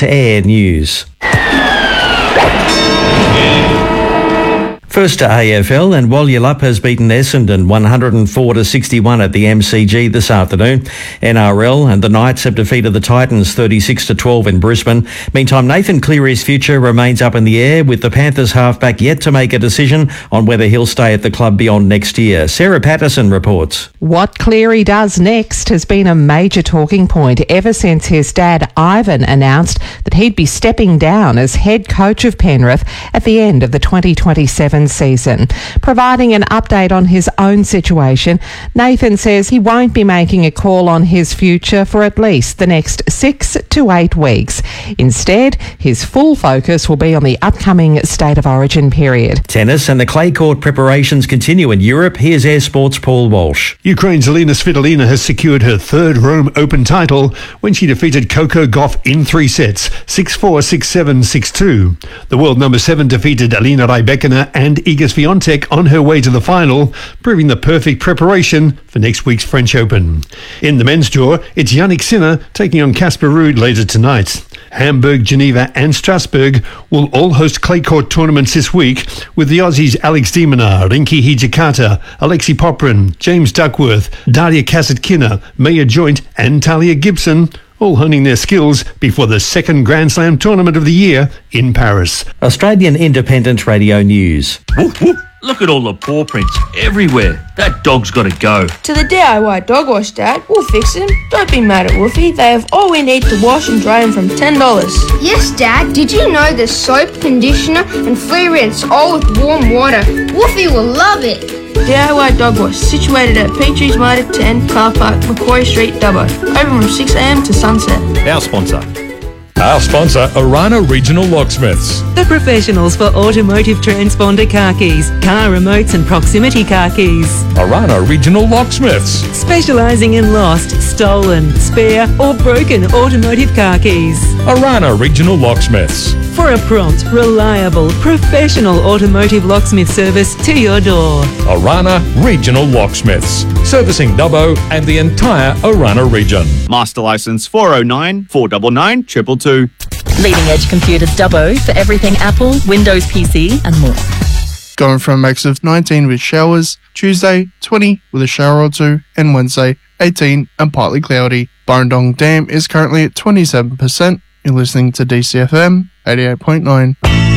To Air News. First to AFL, and Walyalup has beaten Essendon 104-61 at the MCG this afternoon. NRL and the Knights have defeated the Titans 36-12 in Brisbane. Meantime, Nathan Cleary's future remains up in the air, with the Panthers halfback yet to make a decision on whether he'll stay at the club beyond next year. Sarah Patterson reports. What Cleary does next has been a major talking point ever since his dad, Ivan, announced that he'd be stepping down as head coach of Penrith at the end of the 2027 season. Providing an update on his own situation, Nathan says he won't be making a call on his future for at least the next 6 to 8 weeks. Instead, his full focus will be on the upcoming State of Origin period. Tennis and the clay court preparations continue in Europe. Here's Air Sports' Paul Walsh. Ukraine's Alina Svitolina has secured her third Rome Open title when she defeated Coco Gauff in 3 sets, 6-4, 6-7, 6-2. The world number 7 defeated Alina Rybakina and Iga Swiatek on her way to the final, proving the perfect preparation for next week's French Open. In the men's draw, it's Yannick Sinner taking on Casper Ruud later tonight. Hamburg, Geneva and Strasbourg will all host clay court tournaments this week, with the Aussies Alex de Minaur, Rinky Hijikata, Alexi Poprin, James Duckworth, Daria Kasatkina, Maya Joint and Talia Gibson all honing their skills before the second Grand Slam tournament of the year in Paris. Australian Independent Radio News. Woof, woof. Look at all the paw prints everywhere. That dog's got to go. To the DIY dog wash, Dad. We'll fix him. Don't be mad at Wolfie. They have all we need to wash and dry him from $10. Yes, Dad. Did you know there's soap, conditioner and free rinse all with warm water? Wolfie will love it. DIY Dog Wash, situated at Petrie's Motor 10, Car Park, Macquarie Street, Dubbo. Open from 6 a.m. to sunset. Our sponsor, Orana Regional Locksmiths. The professionals for automotive transponder car keys, car remotes and proximity car keys. Orana Regional Locksmiths. Specialising in lost, stolen, spare or broken automotive car keys. Orana Regional Locksmiths. For a prompt, reliable, professional automotive locksmith service to your door. Orana Regional Locksmiths. Servicing Dubbo and the entire Orana region. Master Licence 409 499 222. Leading Edge Computers Dubbo for everything Apple, Windows PC and more. Going from a max of 19 with showers, Tuesday 20 with a shower or 2 and Wednesday 18 and partly cloudy. Burrendong Dam is currently at 27%. You're listening to DCFM 88.9.